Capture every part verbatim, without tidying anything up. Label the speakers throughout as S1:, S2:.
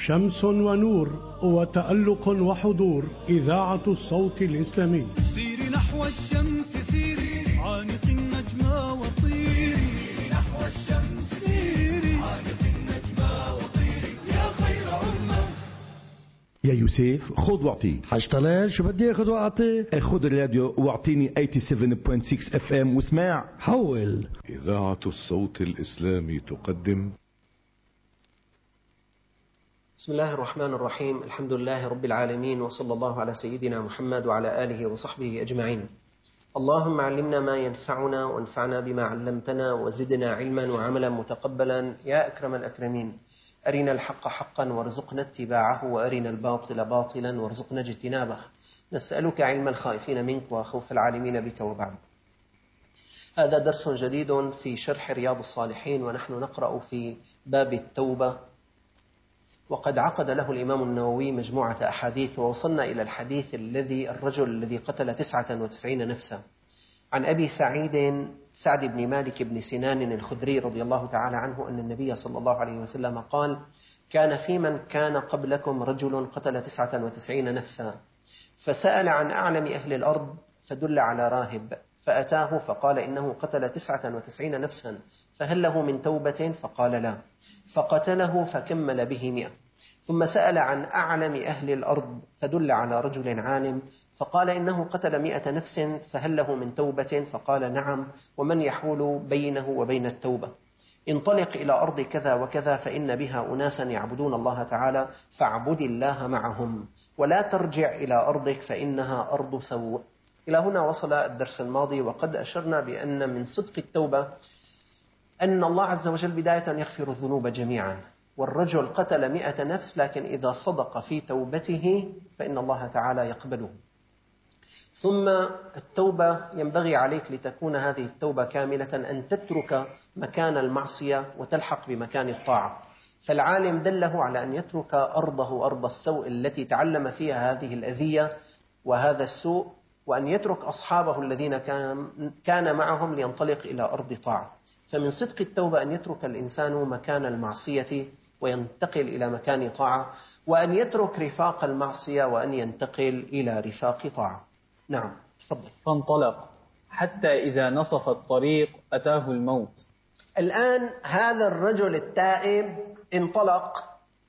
S1: شمس ونور وتألق وحضور. إذاعة الصوت الإسلامي.
S2: سيري نحو الشمس سيري عانق النجمة وطيري. سيري نحو الشمس سيري عانق النجمة وطيري يا خير أمة.
S3: يا يوسف خذ واعطي.
S4: حاج طلال شو بدي اخذ واعطي؟
S3: خذ الراديو واعطيني سبعة وثمانين فاصلة ستة اف ام واسمع.
S4: حول.
S5: إذاعة الصوت الإسلامي تقدم.
S6: بسم الله الرحمن الرحيم. الحمد لله رب العالمين، وصلى الله على سيدنا محمد وعلى آله وصحبه أجمعين. اللهم علمنا ما ينفعنا وانفعنا بما علمتنا وزدنا علما وعملا متقبلا يا أكرم الأكرمين. أرنا الحق حقا وارزقنا اتباعه، وأرنا الباطل باطلا وارزقنا اجتنابه. نسألك علم الخائفين منك وخوف العالمين بك. وبعد، هذا درس جديد في شرح رياض الصالحين، ونحن نقرأ في باب التوبة، وقد عقد له الإمام النووي مجموعة أحاديث، ووصلنا إلى الحديث الذي الرجل الذي قتل تسعة وتسعين نفسا. عن أبي سعيد سعد بن مالك بن سنان الخدري رضي الله تعالى عنه أن النبي صلى الله عليه وسلم قال: كان في من كان قبلكم رجل قتل تسعة وتسعين نفسا، فسأل عن أعلم أهل الأرض فدل على راهب، فأتاه فقال: إنه قتل تسعة وتسعين نفسا، فهل له من توبة؟ فقال: لا، فقتله فكمل به مئة. ثم سأل عن أعلم أهل الأرض فدل على رجل عالم، فقال: إنه قتل مئة نفس، فهل له من توبة؟ فقال: نعم، ومن يحول بينه وبين التوبة؟ انطلق إلى أرض كذا وكذا، فإن بها أناسا يعبدون الله تعالى، فاعبد الله معهم، ولا ترجع إلى أرضك فإنها أرض سوء. إلى هنا وصل الدرس الماضي، وقد أشرنا بأن من صدق التوبة أن الله عز وجل بداية يغفر الذنوب جميعا، والرجل قتل مئة نفس، لكن إذا صدق في توبته فإن الله تعالى يقبله. ثم التوبة ينبغي عليك لتكون هذه التوبة كاملة أن تترك مكان المعصية وتلحق بمكان الطاعة. فالعالم دله على أن يترك أرضه أرض السوء التي تعلم فيها هذه الأذية وهذا السوء، وأن يترك أصحابه الذين كان كان معهم لينطلق إلى أرض طاعة. فمن صدق التوبة أن يترك الإنسان مكان المعصية وينتقل إلى مكان طاعة، وأن يترك رفاق المعصية وأن ينتقل إلى رفاق طاعة. نعم، تفضل.
S7: فانطلق حتى إذا نصف الطريق أتاه الموت.
S6: الآن هذا الرجل التائب انطلق،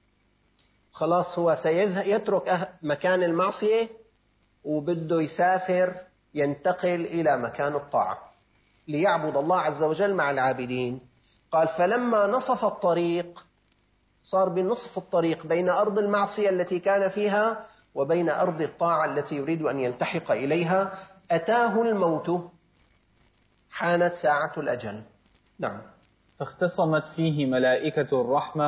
S6: خلاص هو سيترك مكان المعصية وبده يسافر ينتقل إلى مكان الطاعة ليعبد الله عز وجل مع العابدين. قال: فلما نصف الطريق، صار بنصف الطريق بين أرض المعصية التي كان فيها وبين أرض الطاعة التي يريد أن يلتحق إليها، أتاه الموت، حانت ساعة الأجل. نعم.
S7: فاختصمت فيه ملائكة الرحمة